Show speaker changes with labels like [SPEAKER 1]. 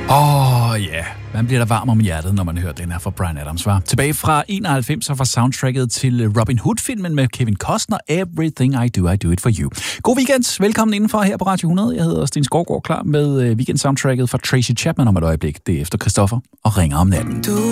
[SPEAKER 1] Ja, man bliver da varm om hjertet, når man hører den her fra Bryan Adams, var. Tilbage fra 91 og fra soundtracket til Robin Hood-filmen med Kevin Costner, Everything I Do It For You. God weekend, velkommen indenfor her på Radio 100. Jeg hedder Sten Skovgaard, klar med weekend-soundtracket fra Tracy Chapman om et øjeblik. Det er efter Christoffer og Ringer om natten.